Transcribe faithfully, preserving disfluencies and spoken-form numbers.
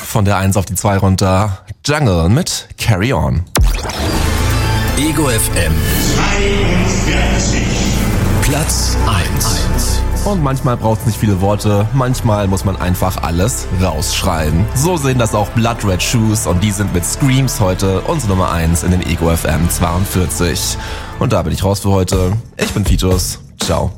von der eins auf die zwei runter. Jungle mit Carry On. Ego F M zweiundvierzig. Platz eins. Und manchmal braucht es nicht viele Worte, manchmal muss man einfach alles rausschreien. So sehen das auch Blood Red Shoes und die sind mit Screams heute unsere Nummer eins in den Ego F M zweiundvierzig. Und da bin ich raus für heute. Ich bin Vitus. Ciao.